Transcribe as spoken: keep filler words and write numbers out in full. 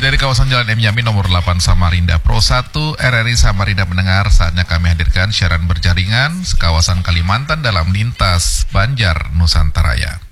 Dari kawasan Jalan M. Yamin nomor delapan Samarinda Pro satu R R I Samarinda mendengar, saatnya kami hadirkan siaran berjaringan sekawasan Kalimantan dalam lintas Banjar Nusantara.